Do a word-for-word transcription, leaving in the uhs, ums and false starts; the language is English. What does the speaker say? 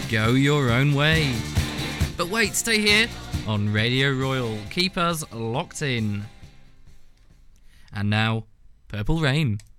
go your own way. But wait, stay here on Radio Royal. Keep us locked in. And now, Purple Rain.